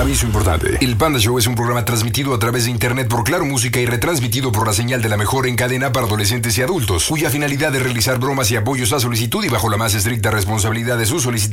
Aviso importante. El Panda Show es un programa transmitido a través de internet por Claro Música y retransmitido por la señal de la mejor en cadena para adolescentes y adultos, cuya finalidad es realizar bromas y apoyos a solicitud y bajo la más estricta responsabilidad de sus solicitantes